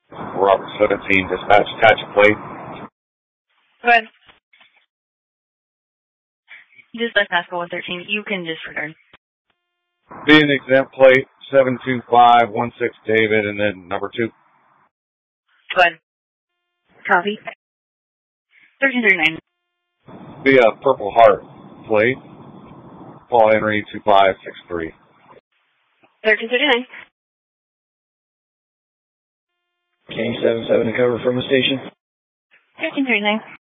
Robert 17, dispatch, attach a plate. Go ahead. Dispatch Pascal 113, you can disregard. Be an exempt plate, 72516 David, and then number 2. Go ahead. Copy. 1339. Be a Purple Heart plate, Paul Henry 2563. 1339. K77 to cover from the station. 1339.